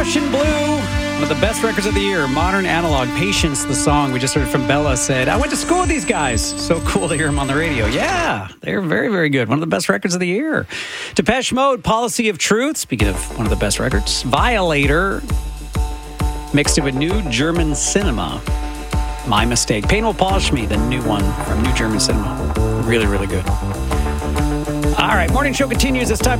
Russian Blue, one of the best records of the year. Modern Analog. Patience, the song we just heard from Bella, said, I went to school with these guys. So cool to hear them on the radio. Yeah, they're very, very good. One of the best records of the year. Depeche Mode, Policy of Truth. Speaking of one of the best records. Violator, mixed it with New German Cinema. My Mistake. Pain Will Polish Me, the new one from New German Cinema. Really, really good. All right, morning show continues. It's time